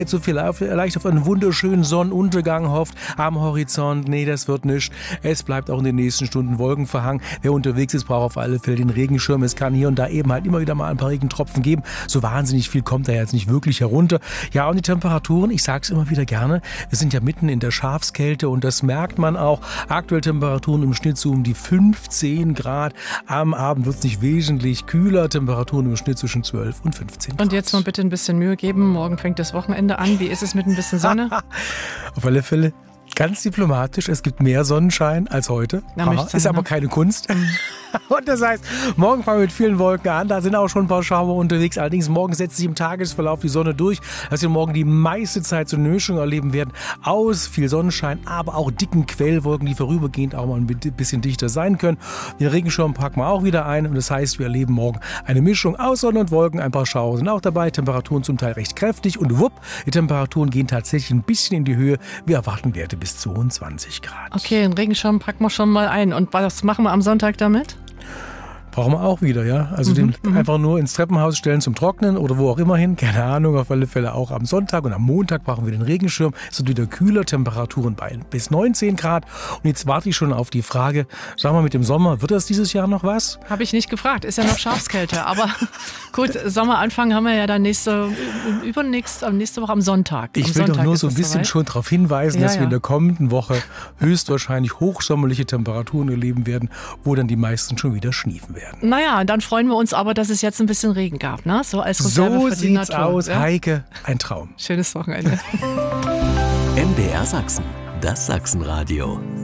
so vielleicht auf einen wunderschönen Sonnenuntergang hofft am Horizont. Nee, das wird nicht. Es bleibt auch in den nächsten Stunden wolkenverhangen. Wer unterwegs ist, braucht auf alle Fälle den Regenschirm. Es kann hier und da eben halt immer wieder mal ein paar Regentropfen geben. So wahnsinnig viel kommt da jetzt nicht wirklich herunter. Ja, und die Temperaturen, ich sag's immer wieder gerne, wir sind ja mitten in der Schafskälte und das merkt man auch. Aktuell Temperaturen im Schnitt so um die 15 Grad. Am Abend wird's nicht wesentlich kühler. Temperaturen im Schnitt zwischen 12 und 15 Grad. Und jetzt mal bitte ein bisschen Mühe geben. Morgen fängt das Wochenende an. Wie ist es mit ein bisschen Sonne? Auf alle Fälle ganz diplomatisch. Es gibt mehr Sonnenschein als heute. Ist aber keine Kunst. Und das heißt, morgen fangen wir mit vielen Wolken an. Da sind auch schon ein paar Schauer unterwegs. Allerdings morgen setzt sich im Tagesverlauf die Sonne durch, dass wir morgen die meiste Zeit so eine Mischung erleben werden aus viel Sonnenschein, aber auch dicken Quellwolken, die vorübergehend auch mal ein bisschen dichter sein können. Den Regenschirm packen wir auch wieder ein. Und das heißt, wir erleben morgen eine Mischung aus Sonne und Wolken. Ein paar Schauer sind auch dabei. Temperaturen zum Teil recht kräftig. Und wupp, die Temperaturen gehen tatsächlich ein bisschen in die Höhe. Wir erwarten Werte bis 22 Grad. Okay, den Regenschirm packen wir schon mal ein. Und was machen wir am Sonntag damit? Brauchen wir auch wieder, ja. Also den einfach nur ins Treppenhaus stellen zum Trocknen oder wo auch immer hin. Keine Ahnung, auf alle Fälle auch am Sonntag und am Montag brauchen wir den Regenschirm. Es wird wieder kühler, Temperaturen bei bis 19 Grad. Und jetzt warte ich schon auf die Frage, sag mal mit dem Sommer, wird das dieses Jahr noch was? Habe ich nicht gefragt, ist ja noch Schafskälte. Aber gut, Sommeranfang haben wir ja dann nächste Woche am Sonntag. Ich will doch nur so ein bisschen schon darauf hinweisen, dass wir in der kommenden Woche höchstwahrscheinlich hochsommerliche Temperaturen erleben werden, wo dann die meisten schon wieder schniefen werden. Naja, dann freuen wir uns aber, dass es jetzt ein bisschen Regen gab, ne? So als Reserve für die Natur. So sieht's aus, Heike, ein Traum. Schönes Wochenende. MDR Sachsen, das Sachsenradio.